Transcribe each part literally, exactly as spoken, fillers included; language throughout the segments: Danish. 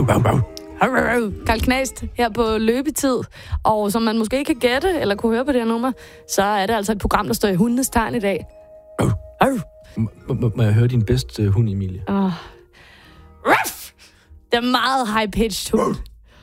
Bau, bau, bau. Karl Knast her på løbetid. Og som man måske ikke kan gætte, eller kunne høre på det her nummer, så er det altså et program, der står i hundenes tegn i dag. Au. Au. M- m- må jeg høre din bedste hund, Emilie? Uh. Ruff! Det er meget high-pitched hund.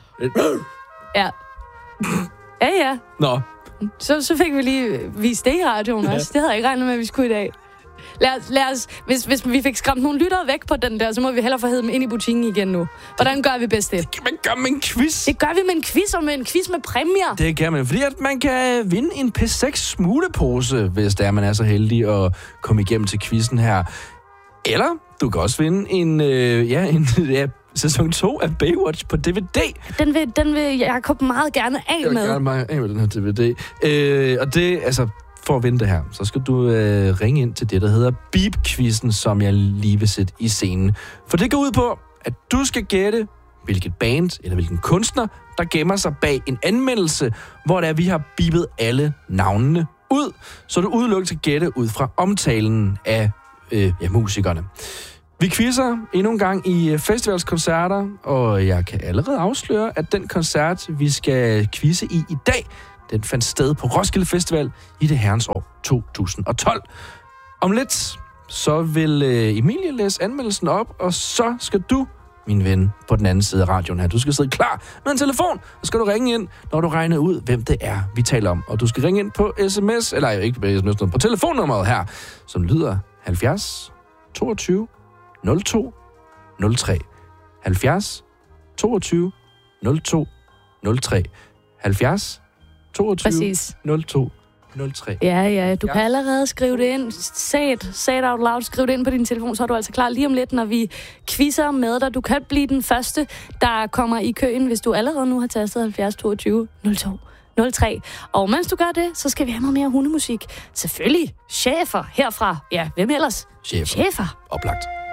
Ja. Ja, ja. Nå. Så, så fik vi lige vist det i radioen også. Ja. Det havde jeg ikke regnet med, at vi skulle i dag. Lad os, lad os, hvis, hvis vi fik skræmt nogle lyttere væk på den der, så må vi hellere få heddet dem ind i butikken igen nu. Hvordan gør vi bedst det? Det kan man gøre med en quiz. Det gør vi med en quiz, og med en quiz med præmier. Det kan man, fordi at man kan vinde en P seks smuglepose, hvis der man er så heldig at komme igennem til quizzen her. Eller du kan også vinde en, øh, ja, en ja, sæson to af Baywatch på D V D. Den vil, den vil Jacob meget gerne af Jeg vil med. gerne meget af med den her D V D. Øh, og det, altså, for at vinde det her, så skal du øh, ringe ind til det, der hedder Beep-quizzen, som jeg lige vil sætte i scenen. For det går ud på, at du skal gætte, hvilket band eller hvilken kunstner, der gemmer sig bag en anmeldelse, hvor der vi har beepet alle navnene ud, så du udelukker til gætte ud fra omtalen af øh, ja, musikerne. Vi quizzer endnu en gang i festivalskoncerter, og jeg kan allerede afsløre, at den koncert, vi skal quizze i i dag, den fandt sted på Roskilde Festival i det herrens år to tusind og tolv. Om lidt, så vil øh, Emilie læse anmeldelsen op, og så skal du, min ven, på den anden side af radioen her, du skal sidde klar med en telefon, og skal du ringe ind, når du regner ud, hvem det er, vi taler om. Og du skal ringe ind på sms, eller ikke på sms, på telefonnummeret her, som lyder halvfjerds toogtyve nul to nul tre. halvfjerds toogtyve nul to nul tre. halvfjerds toogtyve nul to nul tre. Ja, ja, du ja. kan allerede skrive det ind. Say it, say it out loud. Skriv det ind på din telefon, så er du altså klar lige om lidt, når vi quizzer med dig. Du kan blive den første, der kommer i køen, hvis du allerede nu har tastet halvfjerds toogtyve nul to nul tre. Og mens du gør det, så skal vi have noget mere hundemusik. Selvfølgelig chefer herfra. Ja, hvem ellers? Chefer. Chefer. Oplagt.